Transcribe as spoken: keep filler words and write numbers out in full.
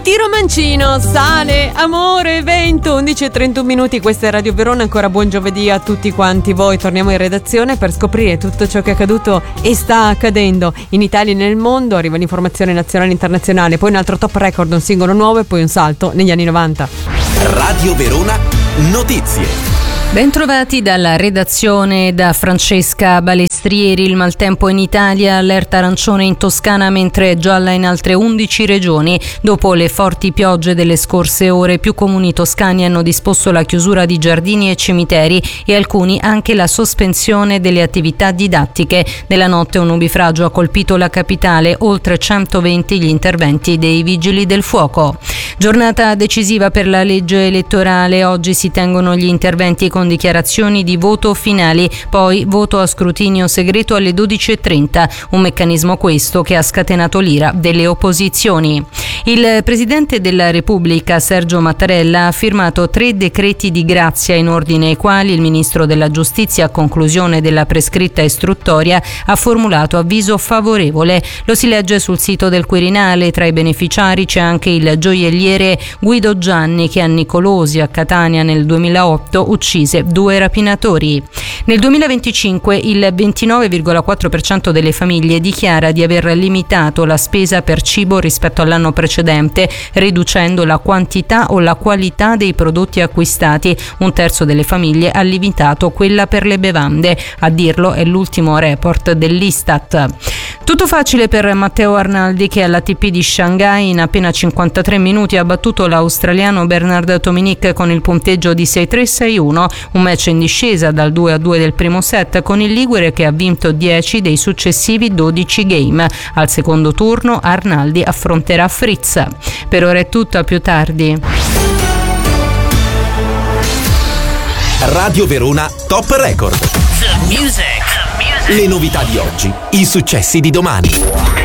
Tiro Mancino, sale, amore, vento, undici e trentuno minuti, questa è Radio Verona, ancora buon giovedì a tutti quanti voi. Torniamo in redazione per scoprire tutto ciò che è accaduto e sta accadendo in Italia e nel mondo. Arriva l'informazione nazionale e internazionale, poi un altro top record, un singolo nuovo e poi un salto negli anni novanta. Radio Verona Notizie. Bentrovati dalla redazione da Francesca Balestrieri. Il maltempo in Italia, allerta arancione in Toscana mentre gialla in altre undici regioni. Dopo le forti piogge delle scorse ore, più comuni toscani hanno disposto la chiusura di giardini e cimiteri e alcuni anche la sospensione delle attività didattiche. Nella notte un nubifragio ha colpito la capitale, oltre centoventi gli interventi dei vigili del fuoco. Giornata decisiva per la legge elettorale, oggi si tengono gli interventi con dichiarazioni di voto finali, poi voto a scrutinio segreto alle dodici e trenta, un meccanismo questo che ha scatenato l'ira delle opposizioni. Il Presidente della Repubblica, Sergio Mattarella, ha firmato tre decreti di grazia in ordine ai quali il Ministro della Giustizia, a conclusione della prescritta istruttoria, ha formulato avviso favorevole. Lo si legge sul sito del Quirinale. Tra i beneficiari c'è anche il gioielliere Guido Gianni, che a Nicolosi, a Catania, nel duemilaotto uccise due rapinatori. Nel duemilaventicinque il ventinove virgola quattro per cento delle famiglie dichiara di aver limitato la spesa per cibo rispetto all'anno precedente, riducendo la quantità o la qualità dei prodotti acquistati. Un terzo delle famiglie ha limitato quella per le bevande. A dirlo è l'ultimo report dell'Istat. Tutto facile per Matteo Arnaldi, che all'A T P di Shanghai in appena cinquantatré minuti ha battuto l'australiano Bernard Tomic con il punteggio di sei tre sei uno, un match in discesa dal due a due del primo set, con il ligure che ha vinto dieci dei successivi dodici game. Al secondo turno Arnaldi affronterà Fritz. Per ora è tutto, a più tardi. Radio Verona Top Record. The music. Le novità di oggi, i successi di domani.